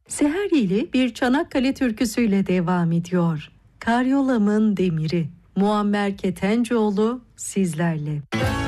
Seheriyeli bir Çanakkale türküsüyle devam ediyor. Karyolamın Demiri, Muammer Ketencoğlu sizlerle.